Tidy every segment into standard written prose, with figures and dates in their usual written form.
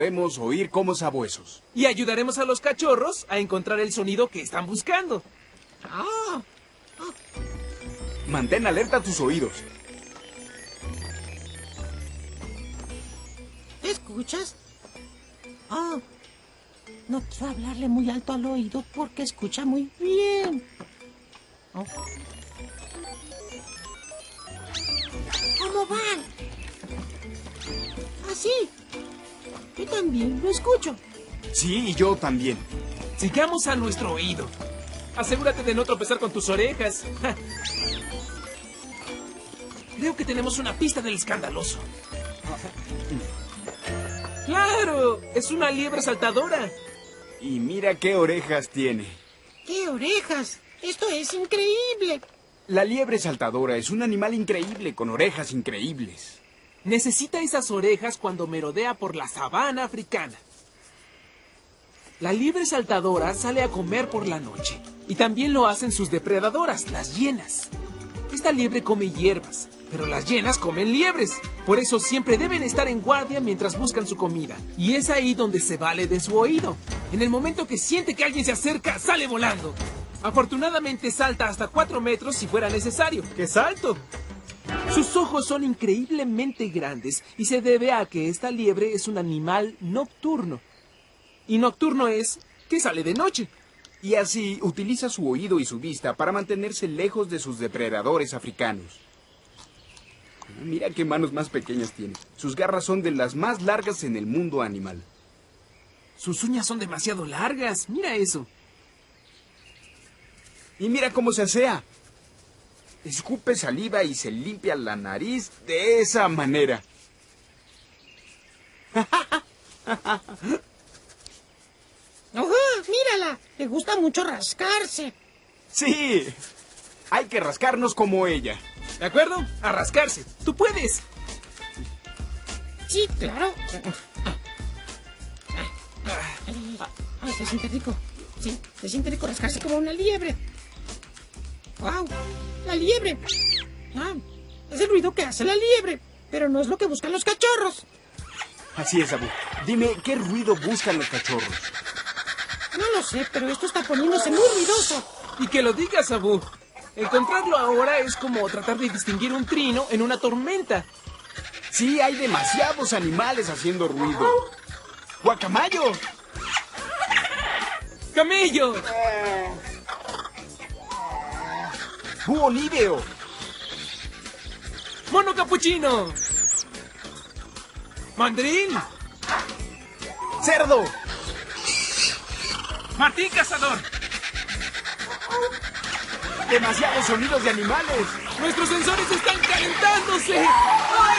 Podemos oír como sabuesos. Y ayudaremos a los cachorros a encontrar el sonido que están buscando. Mantén alerta tus oídos. ¿Escuchas? No quiero hablarle muy alto al oído porque escucha muy bien. ¿Cómo van? ¿Así? Yo también lo escucho. Sí, y yo también. Sigamos a nuestro oído. Asegúrate de no tropezar con tus orejas. Creo que tenemos una pista del escandaloso. ¡Claro! Es una liebre saltadora. Y mira qué orejas tiene. ¡Qué orejas! ¡Esto es increíble! La liebre saltadora es un animal increíble con orejas increíbles. Necesita esas orejas cuando merodea por la sabana africana. La liebre saltadora sale a comer por la noche. Y también lo hacen sus depredadoras, las hienas. Esta liebre come hierbas, pero las hienas comen liebres. Por eso siempre deben estar en guardia mientras buscan su comida. Y es ahí donde se vale de su oído. En el momento que siente que alguien se acerca, sale volando. Afortunadamente salta hasta 4 metros si fuera necesario. ¡Qué salto! Sus ojos son increíblemente grandes y se debe a que esta liebre es un animal nocturno. Y nocturno es que sale de noche. Y así utiliza su oído y su vista para mantenerse lejos de sus depredadores africanos. Mira qué manos más pequeñas tiene. Sus garras son de las más largas en el mundo animal. Sus uñas son demasiado largas. Mira eso. Y mira cómo se asea. Escupe saliva y se limpia la nariz de esa manera. ¡Mírala! Le gusta mucho rascarse. Sí, hay que rascarnos como ella. ¿De acuerdo? A rascarse. ¡Tú puedes! Sí, claro. Se siente rico. Sí, se siente rico rascarse como una liebre. ¡Wow! ¡La liebre! Es el ruido que hace la liebre, pero no es lo que buscan los cachorros. Así es, Abu. Dime, ¿qué ruido buscan los cachorros? No lo sé, pero esto está poniéndose muy ruidoso. Y que lo digas, Abu. Encontrarlo ahora es como tratar de distinguir un trino en una tormenta. Sí, hay demasiados animales haciendo ruido. ¡Guacamayo! ¡Camello! ¡Búho olíveo! ¡Mono capuchino! ¡Mandril! ¡Cerdo! ¡Martín cazador! ¡Demasiados sonidos de animales! ¡Nuestros sensores están calentándose! ¡Ay,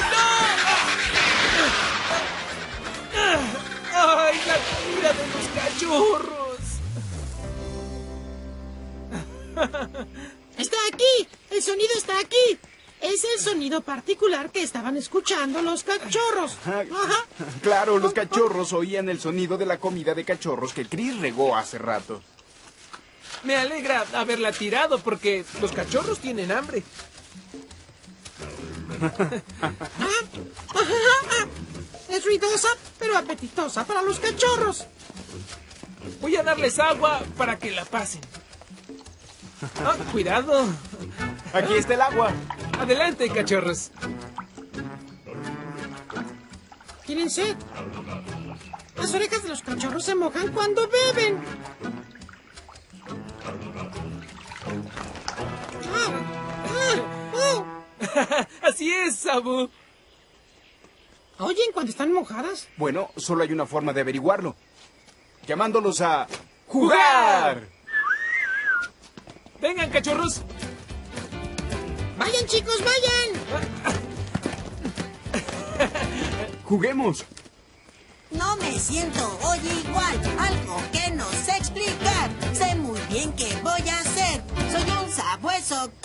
no! ¡Ay, la ira de los cachorros! ¡Está aquí! ¡El sonido está aquí! Es el sonido particular que estaban escuchando los cachorros. Ajá. Claro, los cachorros oían el sonido de la comida de cachorros que Chris regó hace rato. Me alegra haberla tirado porque los cachorros tienen hambre. Es ruidosa, pero apetitosa para los cachorros. Voy a darles agua para que la pasen. Cuidado. Aquí está el agua. Adelante, cachorros. ¿Tienen sed? Las orejas de los cachorros se mojan cuando beben. Así es, Abu. ¿Oyen cuando están mojadas? Bueno, solo hay una forma de averiguarlo. Llamándolos a jugar. Vengan, cachorros. ¡Vayan, chicos, vayan! Juguemos. No me siento hoy igual, algo que no sé explicar. Sé muy bien qué voy a hacer. Soy un sabueso